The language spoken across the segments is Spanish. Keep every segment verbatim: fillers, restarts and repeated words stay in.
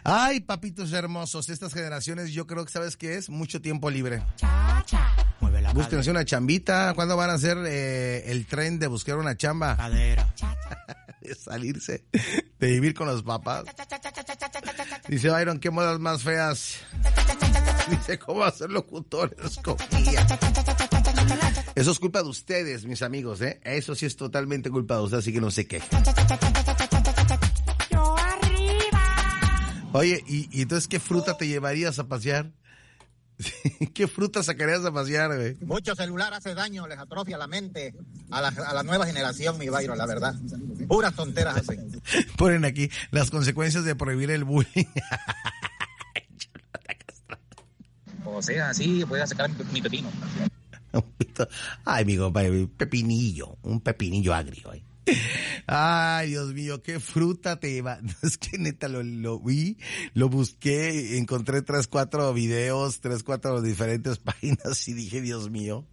Ay, papitos hermosos, estas generaciones yo creo que, ¿sabes qué es? Mucho tiempo libre. Búsquense una chambita. ¿Cuándo van a hacer eh, el tren de buscar una chamba? Cadera. De salirse, de vivir con los papás. Dice Byron, ¿qué modas más feas? Dice, ¿cómo hacer locutores? Copia. Eso es culpa de ustedes, mis amigos, ¿eh? Eso sí es totalmente culpa de ustedes, así que no sé qué. Yo arriba. Oye, ¿y, y entonces qué fruta te llevarías a pasear? ¿Qué fruta sacarías a pasear, güey? Mucho celular hace daño, les atrofia la mente a la, a la nueva generación, mi Byron, la verdad. Puras tonteras hacen. Ponen aquí las consecuencias de prohibir el bullying. O sea, así voy a sacar mi pepino. Ay, mi compadre, pepinillo, un pepinillo agrio, ¿eh? Ay, Dios mío, qué fruta te lleva. Es que neta lo, lo vi, lo busqué, encontré tres, cuatro videos, tres, cuatro diferentes páginas y dije, Dios mío.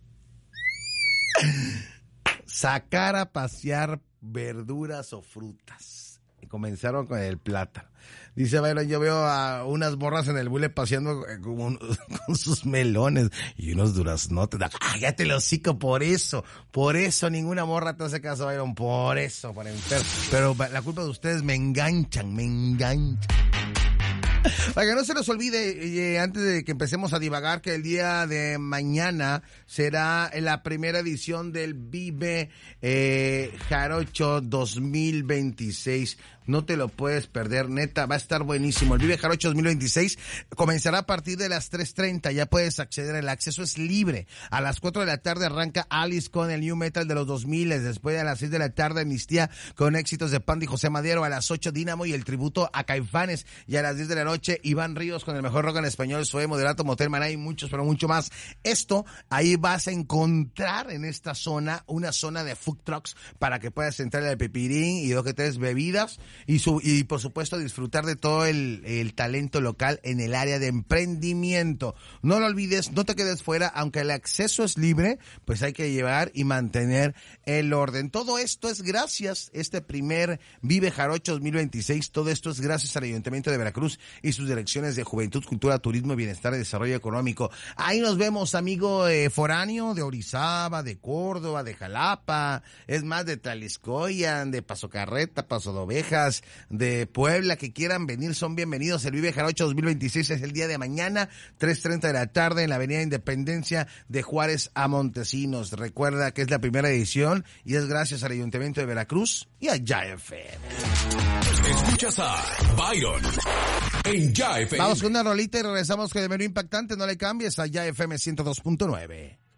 Sacar a pasear verduras o frutas. Y comenzaron con el plátano. Dice Byron, yo veo a unas morras en el bule paseando con, con sus melones y unos duraznotes. Cállate el hocico, por eso, por eso ninguna morra te hace caso, Byron, por eso, por enfermo. Pero la culpa de ustedes, me enganchan, me enganchan. Para que no se nos olvide, eh, antes de que empecemos a divagar, que el día de mañana será la primera edición del Vive eh, Jarocho dos mil veintiséis. No te lo puedes perder, neta, va a estar buenísimo. El Vive Jarocho dos mil veintiséis comenzará a partir de las tres treinta, ya puedes acceder, el acceso es libre. A las cuatro de la tarde arranca Alice con el New Metal de los dos mil, después de las seis de la tarde Amnistía con éxitos de Panda y José Madero, a las ocho Dínamo y el tributo a Caifanes, y a las diez de la noche Iván Ríos con el mejor rock en español, Zoe Moderato, Motel Maná y muchos, pero mucho más. Esto, ahí vas a encontrar en esta zona, una zona de food trucks para que puedas entrar al pipirín y dos que tres bebidas. Y, su, y por supuesto disfrutar de todo el, el talento local en el área de emprendimiento. No lo olvides, no te quedes fuera, aunque el acceso es libre, pues hay que llevar y mantener el orden. Todo esto es gracias, este primer Vive Jarocho dos mil veintiséis, todo esto es gracias al Ayuntamiento de Veracruz y sus direcciones de Juventud, Cultura, Turismo, Bienestar y Desarrollo Económico. Ahí nos vemos, amigo eh, foráneo de Orizaba, de Córdoba, de Jalapa, es más, de Tlaxcoyan, de Paso Carreta, Paso de Ovejas, de Puebla, que quieran venir, son bienvenidos. El Vive Jarocho dos mil veintiséis es el día de mañana, tres treinta de la tarde, en la Avenida Independencia de Juárez a Montesinos. Recuerda que es la primera edición y es gracias al Ayuntamiento de Veracruz y a Ya F M. Escuchas a Byron en Ya F M. Vamos con una rolita y regresamos con el menú impactante. No le cambies, a Ya F M ciento dos punto nueve.